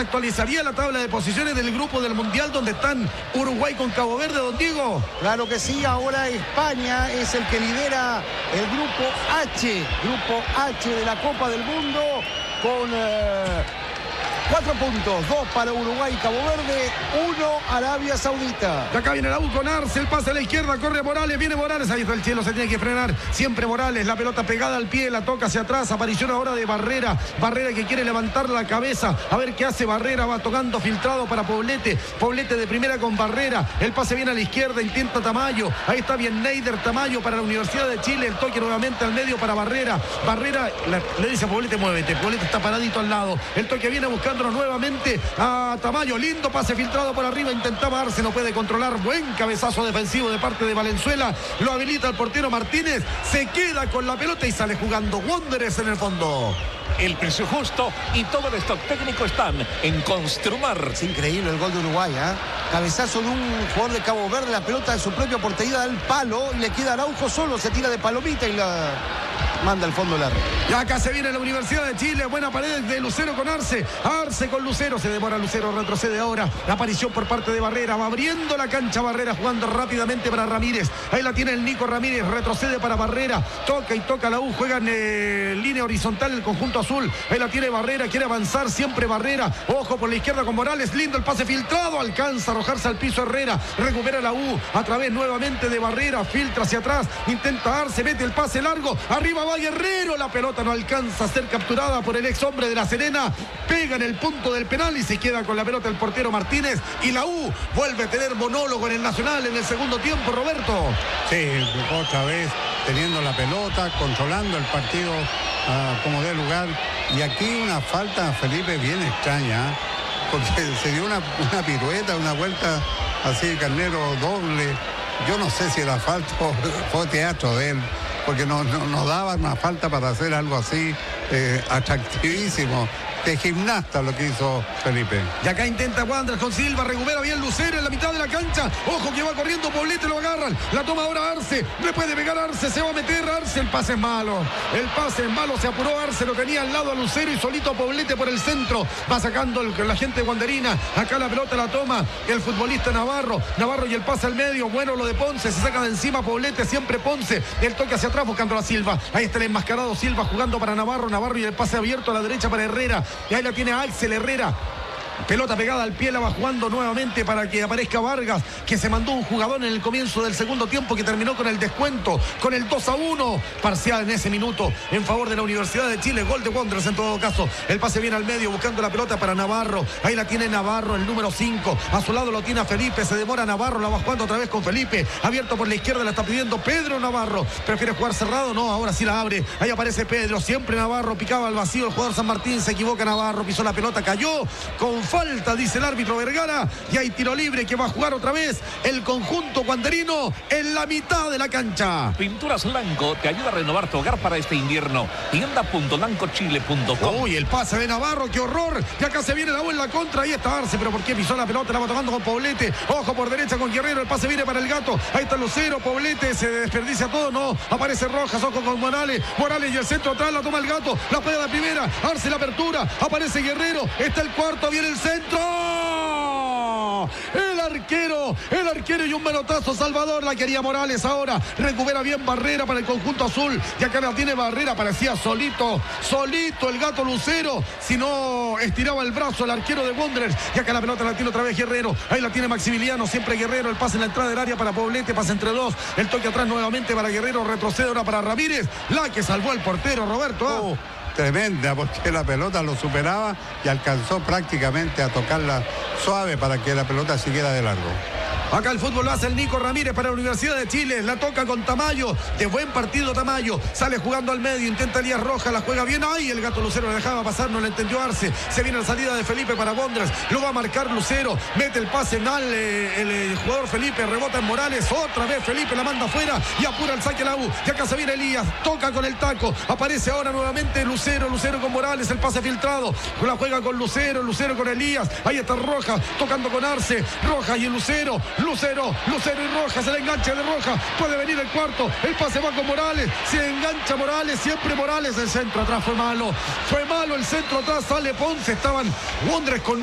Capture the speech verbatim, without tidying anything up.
actualizaría la tabla de posiciones del grupo del Mundial donde están Uruguay con Cabo Verde, don Diego. Claro que sí, ahora España es el que lidera el grupo H, grupo H de la Copa del Mundo con eh, cuatro puntos, dos para Uruguay y Cabo Verde, uno Arabia Saudita. De acá viene la U con Arce, el pase a la izquierda, corre Morales, viene Morales, ahí está el cielo, se tiene que frenar, siempre Morales, la pelota pegada al pie, la toca hacia atrás, aparición ahora de Barrera, Barrera que quiere levantar la cabeza, a ver qué hace Barrera, va tocando filtrado para Poblete, Poblete de primera con Barrera, el pase viene a la izquierda, intenta Tamayo, ahí está bien Neider Tamayo para la Universidad de Chile, el toque nuevamente al medio para Barrera, Barrera la, le dice a Poblete, muévete, Poblete está paradito al lado, el toque viene buscándolo nuevamente a Tamayo, lindo pase filtrado por arriba, intentaba Arce, no puede controlar, buen cabezazo defensivo de parte de Valenzuela, lo habilita el portero Martínez, se queda con la pelota y sale jugando Wanderers en el fondo. El precio justo y todo el stock técnico están en Construmar. Es increíble el gol de Uruguay, ¿eh? Cabezazo de un jugador de Cabo Verde, la pelota de su propia portería al palo y le queda Araujo solo, se tira de palomita y la manda al fondo largo. Y acá se viene la Universidad de Chile, buena pared de Lucero con Arce, Arce con Lucero, se demora Lucero, retrocede ahora, la aparición por parte de Barrera, va abriendo la cancha Barrera, jugando rápidamente para Ramírez, ahí la tiene el Nico Ramírez, retrocede para Barrera, toca y toca la U, juega en eh, línea horizontal el conjunto azul, ahí la tiene Barrera, quiere avanzar siempre Barrera, ojo por la izquierda con Morales, lindo el pase filtrado, alcanza a arrojarse al piso Herrera, recupera la U, a través nuevamente de Barrera, filtra hacia atrás, intenta Arce, mete el pase largo, arriba va Guerrero, la pelota no alcanza a ser capturada por el ex hombre de La Serena, pega en el punto del penal y se queda con la pelota el portero Martínez y la U vuelve a tener monólogo en el Nacional en el segundo tiempo, Roberto. Sí, otra vez teniendo la pelota, controlando el partido uh, como dé lugar, y aquí una falta a Felipe bien extraña, ¿eh? Porque se dio una, una pirueta, una vuelta así, Carnero doble, yo no sé si la falta fue teatro de él, porque nos no, no daba una falta para hacer algo así eh, atractivísimo. De gimnasta lo que hizo Felipe. Y acá intenta Wanderers con Silva, recupera bien Lucero en la mitad de la cancha. Ojo que va corriendo Poblete, lo agarran. La toma ahora Arce, le puede pegar Arce, se va a meter Arce, el pase es malo. El pase es malo, se apuró Arce, lo tenía al lado a Lucero y solito a Poblete por el centro. Va sacando el, la gente wanderina. Acá la pelota la toma el futbolista Navarro. Navarro y el pase al medio. Bueno lo de Ponce, se saca de encima Poblete, siempre Ponce. El toque hacia atrás buscando a Silva. Ahí está el enmascarado Silva jugando para Navarro. Navarro y el pase abierto a la derecha para Herrera. Y ahí la tiene Axel Herrera. Pelota pegada al pie, la va jugando nuevamente para que aparezca Vargas, que se mandó un jugador en el comienzo del segundo tiempo que terminó con el descuento, con el dos a uno, parcial en ese minuto, en favor de la Universidad de Chile, gol de Wanderers en todo caso. El pase viene al medio, buscando la pelota para Navarro, ahí la tiene Navarro, el número cinco, a su lado lo tiene a Felipe, se demora Navarro, la va jugando otra vez con Felipe, abierto por la izquierda, la está pidiendo Pedro Navarro, prefiere jugar cerrado, no, ahora sí la abre, ahí aparece Pedro, siempre Navarro, picaba al vacío, el jugador San Martín, se equivoca Navarro, pisó la pelota, cayó, con falta, dice el árbitro Vergara, y hay tiro libre que va a jugar otra vez el conjunto wanderino en la mitad de la cancha. Pinturas Lanco te ayuda a renovar tu hogar para este invierno. tienda punto lanco chile punto com. Uy, el pase de Navarro, qué horror, y acá se viene la U en la contra, ahí está Arce, pero ¿por qué pisó la pelota? La va tomando con Poblete, ojo por derecha con Guerrero, el pase viene para el Gato, ahí está Lucero, Poblete, se desperdicia todo, no, aparece Rojas, ojo con Morales, Morales y el centro atrás, la toma el Gato, la juega la primera, Arce la apertura, aparece Guerrero, está el cuarto, viene el centro, el arquero, el arquero y un manotazo Salvador, la quería Morales ahora, recupera bien Barrera para el conjunto azul, y acá la tiene Barrera, parecía solito, solito el Gato Lucero, si no estiraba el brazo el arquero de Wanderers, y acá la pelota la tiene otra vez Guerrero, ahí la tiene Maximiliano, siempre Guerrero, el pase en la entrada del área para Poblete, pase entre dos, el toque atrás nuevamente para Guerrero, retrocede ahora para Ramírez, la que salvó el portero Roberto. ¿eh? Oh. Tremenda, porque la pelota lo superaba y alcanzó prácticamente a tocarla suave para que la pelota siguiera de largo. Acá el fútbol lo hace el Nico Ramírez para la Universidad de Chile. La toca con Tamayo. De buen partido Tamayo. Sale jugando al medio. Intenta Elías Rojas. La juega bien. ¡Ay! El Gato Lucero la dejaba pasar. No la entendió Arce. Se viene la salida de Felipe para Wanderers. Lo va a marcar Lucero. Mete el pase mal. Eh, el, el jugador Felipe. Rebota en Morales. Otra vez Felipe la manda afuera. Y apura el saque la U. Y acá se viene Elías. Toca con el taco. Aparece ahora nuevamente Lucero. Lucero con Morales. El pase filtrado. La juega con Lucero. Lucero con Elías. Ahí está Rojas. Tocando con Arce. Rojas y Lucero. Lucero, Lucero y Rojas, el enganche de Rojas, puede venir el cuarto, el pase va con Morales, se engancha Morales, siempre Morales, el centro atrás fue malo, fue malo el centro atrás, sale Ponce, estaban Wanderers con